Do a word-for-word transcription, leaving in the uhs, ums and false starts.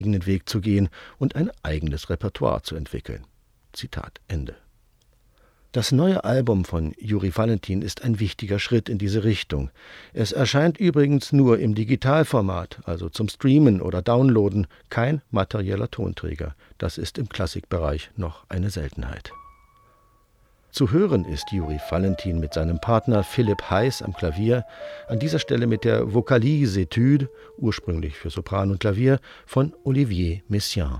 eigenen Weg zu gehen und ein eigenes Repertoire zu entwickeln. Zitat Ende. Das neue Album von Juri Valentin ist ein wichtiger Schritt in diese Richtung. Es erscheint übrigens nur im Digitalformat, also zum Streamen oder Downloaden, kein materieller Tonträger. Das ist im Klassikbereich noch eine Seltenheit. Zu hören ist Juri Valentin mit seinem Partner Philipp Heiß am Klavier, an dieser Stelle mit der Vocalise-Etude, ursprünglich für Sopran und Klavier, von Olivier Messiaen.